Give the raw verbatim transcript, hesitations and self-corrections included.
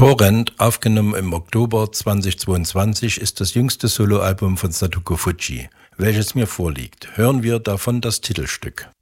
Torrent, aufgenommen im Oktober zweitausendzweiundzwanzig, ist das jüngste Soloalbum von Satoku Fujii, welches mir vorliegt. Hören wir davon das Titelstück.